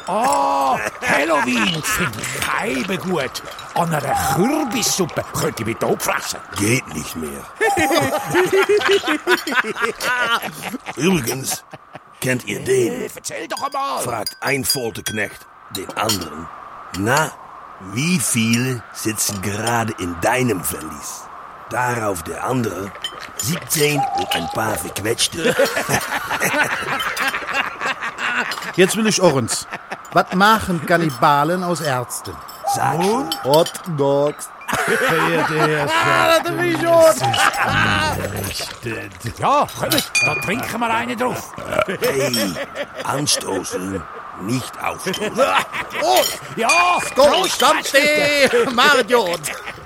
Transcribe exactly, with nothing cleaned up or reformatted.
Oh, Halloween finde ich Heibe gut. An einer Kürbissuppe könnte ich mich totfressen. Geht nicht mehr. Übrigens, kennt ihr den? Äh, erzähl doch einmal. Fragt ein Folterknecht den anderen. Na, wie viele sitzen gerade in deinem Verlies? Darauf der andere, siebzehn und ein paar verquetschte. Jetzt will ich uns. Was machen Kannibalen aus Ärzten? Sag schon. Hot Dogs. Ja, kommt, da trinken wir einen drauf. Hey, anstoßen, nicht aufstoßen. Ja, Stopp, stopp, steh, Mardiot.